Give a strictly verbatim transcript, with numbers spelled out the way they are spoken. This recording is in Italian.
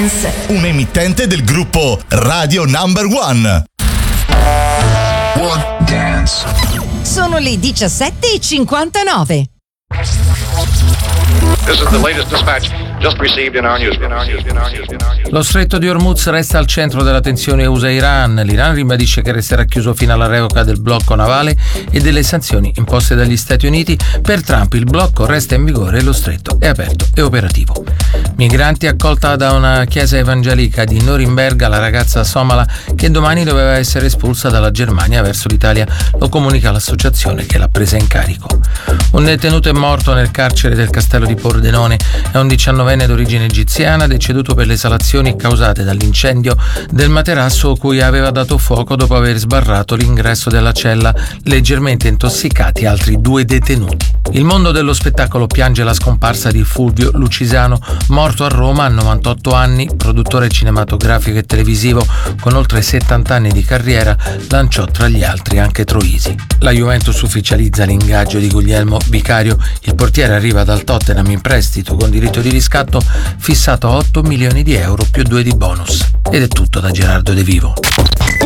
Dance, un emittente del gruppo Radio Number One. One Dance. Sono le diciassette e cinquantanove. This is the latest dispatch just received in our newsroom. Lo stretto di Hormuz resta al centro della tensione U S A-Iran. L'Iran ribadisce che resterà chiuso fino alla revoca del blocco navale e delle sanzioni imposte dagli Stati Uniti. Per Trump il blocco resta in vigore e lo stretto è aperto e operativo. Migranti accolta da una chiesa evangelica di Norimberga la ragazza somala che domani doveva essere espulsa dalla Germania verso l'Italia. Lo comunica l'associazione che l'ha presa in carico. Un detenuto è morto nel carcere del castello di Pordenone. È un diciannovenne d'origine egiziana deceduto per le esalazioni causate dall'incendio del materasso cui aveva dato fuoco dopo aver sbarrato l'ingresso della cella, leggermente intossicati altri due detenuti. Il mondo dello spettacolo piange la scomparsa di Fulvio Lucisano, morto a Roma a novantotto anni, produttore cinematografico e televisivo con oltre settanta anni di carriera, lanciò tra gli altri anche Troisi. La Juventus ufficializza l'ingaggio di Guglielmo Vicario, il portiere arriva dal Tottenham in prestito con diritto di riscatto fissato a otto milioni di euro più due di bonus. Ed è tutto da Gerardo De Vivo.